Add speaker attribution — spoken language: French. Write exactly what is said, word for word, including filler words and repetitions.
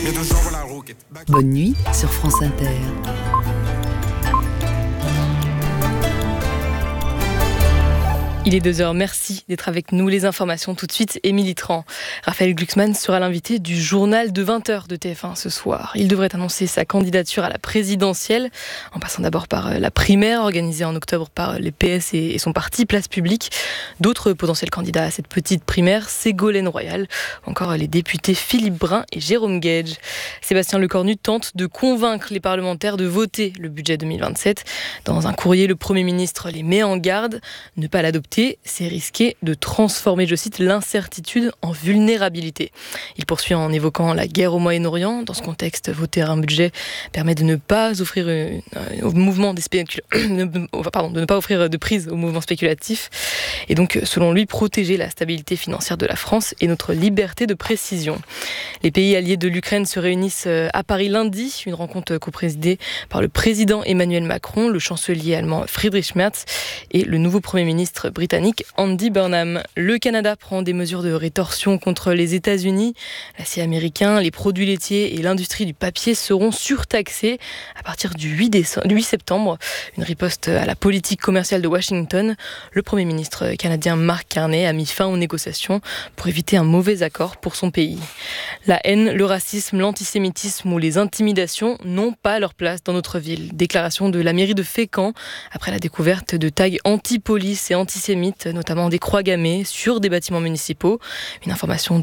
Speaker 1: Bonne nuit sur France Inter.
Speaker 2: Il est deux heures, merci d'être avec nous. Les informations tout de suite, Émilie Tran. Raphaël Glucksmann sera l'invité du journal de vingt heures de T F un ce soir. Il devrait annoncer sa candidature à la présidentielle, en passant d'abord par la primaire organisée en octobre par les P S et son parti Place Publique. D'autres potentiels candidats à cette petite primaire, Ségolène Royal, ou encore les députés Philippe Brun et Jérôme Guedj. Sébastien Lecornu tente de convaincre les parlementaires de voter le budget deux mille vingt-sept. Dans un courrier, le Premier ministre les met en garde. Ne pas l'adopter, c'est risquer de transformer, je cite, l'incertitude en vulnérabilité. Il poursuit en évoquant la guerre au Moyen-Orient. Dans ce contexte, voter un budget permet de ne pas offrir une, au mouvement des spécul... Pardon, de ne pas offrir de prise au mouvement spéculatif. Et donc, selon lui, protéger la stabilité financière de la France et notre liberté de précision. Les pays alliés de l'Ukraine se réunissent à Paris lundi. Une rencontre coprésidée par le président Emmanuel Macron, le chancelier allemand Friedrich Merz et le nouveau Premier ministre britannique Andy Burnham. Le Canada prend des mesures de rétorsion contre les États-Unis. L'acier américain, les produits laitiers et l'industrie du papier seront surtaxés à partir du huit septembre. Une riposte à la politique commerciale de Washington. Le Premier ministre canadien Mark Carney a mis fin aux négociations pour éviter un mauvais accord pour son pays. La haine, le racisme, l'antisémitisme ou les intimidations n'ont pas leur place dans notre ville. Déclaration de la mairie de Fécamp après la découverte de tags anti-police et antisémites, notamment des croix gammées sur des bâtiments municipaux. Une information